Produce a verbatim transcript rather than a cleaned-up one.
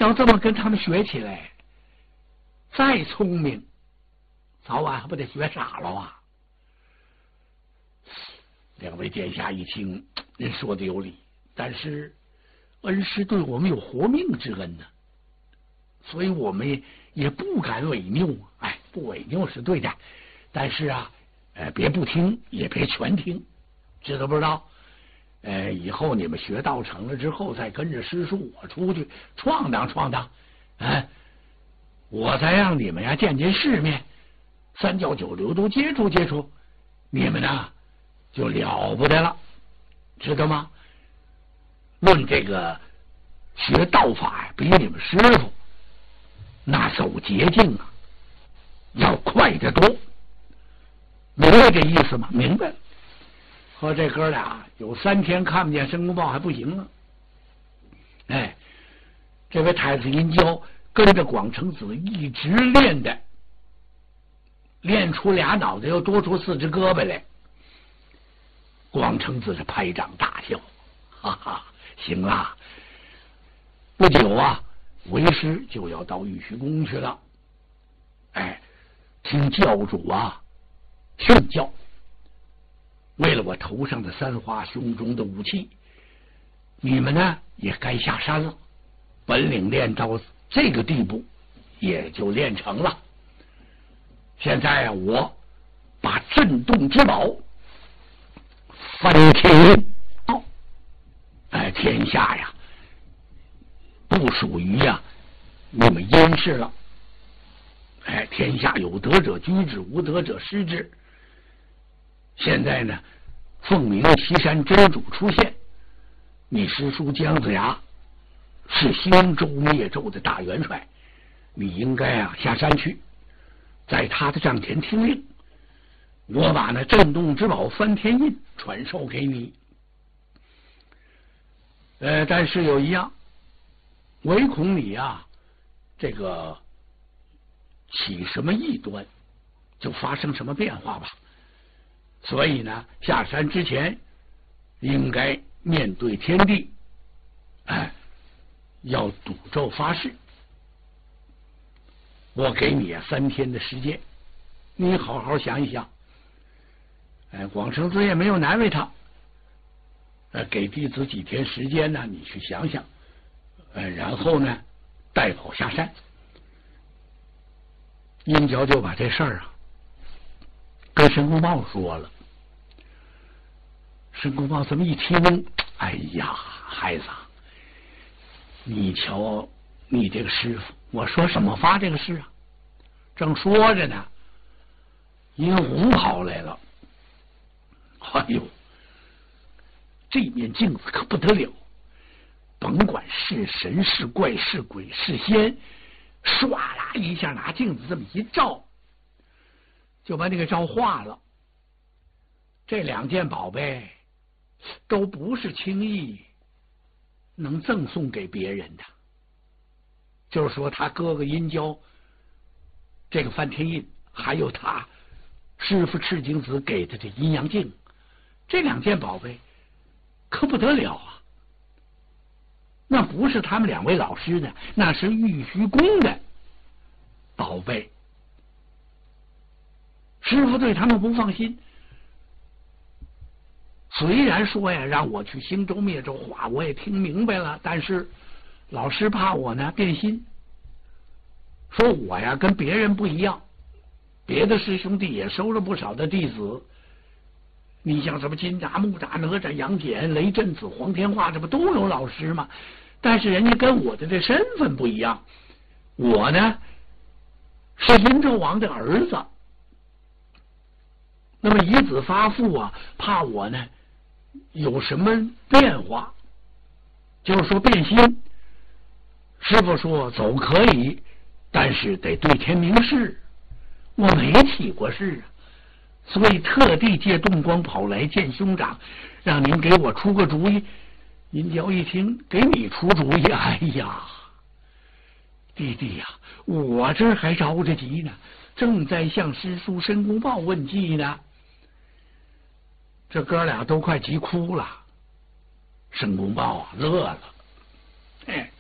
要这么跟他们学起来，再聪明，早晚还不得学傻了啊！两位殿下一听，您说的有理，但是恩师对我们有活命之恩呢，所以我们也不敢违拗。哎，不违拗是对的，但是啊，呃，别不听，也别全听，知道不知道？呃，以后你们学道成了之后，再跟着师叔我出去闯荡闯荡，哎，我再让你们呀见见世面，三教九流都接触接触，你们呢就了不得了，知道吗？论这个学道法呀，比你们师傅那走捷径啊要快得多，明白这意思吗？明白。和这哥俩有三天看不见申公豹还不行了。哎，这位太子殷郊跟着广成子一直练的，练出俩脑袋又多出四只胳膊来。广成子是拍掌大笑，哈哈，行了。不久啊，为师就要到玉虚宫去了。哎，听教主啊训教。为了我头上的三花，胸中的武器，你们呢也该下山了。本领练到这个地步，也就练成了。现在啊，我把震动之宝翻天，哎，天下呀，不属于呀你们殷氏了。哎，天下有德者居之，无德者失之。现在呢，凤鸣岐山真主出现，你师叔姜子牙是兴周灭纣的大元帅，你应该啊下山去，在他的帐前听令。我把那震动之宝翻天印传授给你。呃，但是有一样，唯恐你啊这个起什么异端，就发生什么变化吧。所以呢，下山之前应该面对天地，哎，要赌咒发誓。我给你啊三天的时间，你好好想一想。哎，广成子也没有难为他，呃，给弟子几天时间呢，你去想想，呃，然后呢，带跑下山。殷郊就把这事儿啊跟申公豹说了。申公豹这么一听，哎呀，孩子，你瞧你这个师傅，我说什么发这个事啊？正说着呢，殷红跑来了。哎呦，这面镜子可不得了，甭管是神是怪是鬼是仙，唰啦一下拿镜子这么一照，就把那个照化了。这两件宝贝都不是轻易能赠送给别人的，就是说他哥哥殷郊这个翻天印，还有他师傅赤精子给的这阴阳镜，这两件宝贝可不得了啊！那不是他们两位老师的，那是玉虚宫的宝贝。师傅对他们不放心，虽然说呀让我去兴周灭纣话我也听明白了，但是老师怕我呢变心，说我呀跟别人不一样，别的师兄弟也收了不少的弟子，你像什么金吒、木吒、哪吒、杨戬、雷震子、黄天化，这不都有老师吗？但是人家跟我的这身份不一样，我呢是殷纣王的儿子，那么以子发父啊，怕我呢有什么变化，就是说变心。师傅说走可以，但是得对天明示，我没起过誓啊，所以特地借动光跑来见兄长，让您给我出个主意。殷郊一听，给你出主意，哎呀，弟弟呀、啊，我这还着着急呢，正在向师叔申公豹问计呢。这哥俩都快急哭了。申公豹啊乐了，哎，